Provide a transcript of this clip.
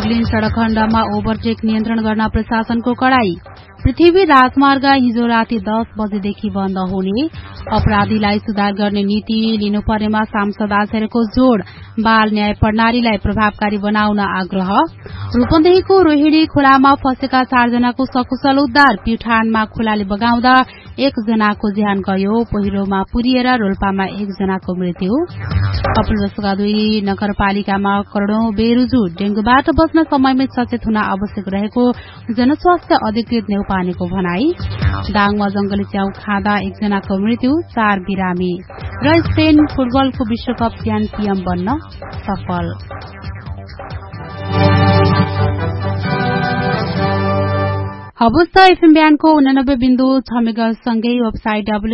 दार्जिलिङ सड़क खण्डमा ओभरटेक नियन्त्रण गर्न प्रशासनको कडाई। पृथ्वी राजमार्ग हिजो राति 10 बजेदेखि बन्द हुने। अपराधीलाई सुधार गर्ने नीति लिनुपर्नेमा सांसद आचार्यको जोड़। बाल न्याय प्रणालीलाई प्रभावकारी बनाउन आग्रह। रूपन्देहीको रोहिणी खोलामा फँसेका 4 जनाको सकुशल उद्धार। प्युठानमा खोलाले बगाउँदा 1 जनाको ज्यान गयो। पहिरोमा पुरिएर रोल्पामा 1 जनाको मृत्यु। कपिलवस्तुका 2 नगरपालिकामा करोड़ौं बेरुजु। डेंगूबाट बच्न समयमै सचेत हुन आवश्यक रहेको जनस्वास्थ्य अधिकृत नेउपानेको भनाई। दाङमा जंगली च्याउ खाँदा 1 जनाको मृत्यु, 4 बिरामी। र स्पेन फुटबलको विश्वकप च्याम्पियन बन्न सफल। हवस् त एफएम ब्यान्डको 89.6 मेगाहर्ज सँगै वेबसाइट